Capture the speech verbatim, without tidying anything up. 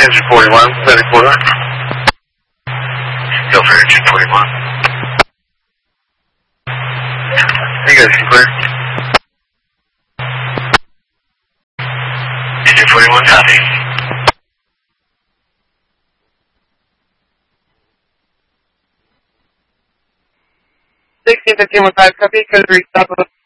Engine forty-one, setting quarter. Go for engine forty-one. You guys can clear. Engine forty-one, copy. sixteen fifteen one five, copy, code three, stop.